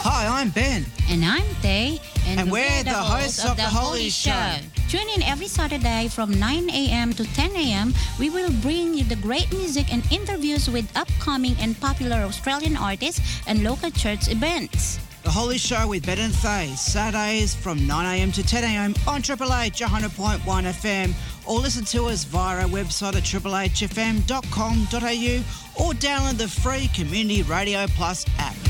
Hi, I'm Ben. And I'm Tay. And we're the hosts of The Holy Show. Tune in every Saturday from 9 a.m. to 10 a.m. We will bring you the great music and interviews with upcoming and popular Australian artists and local church events. The Holy Show with Ben and Thay, Saturdays from 9am to 10am on Triple H 100.1 FM, or listen to us via our website at triplehfm.com.au or download the free Community Radio Plus app.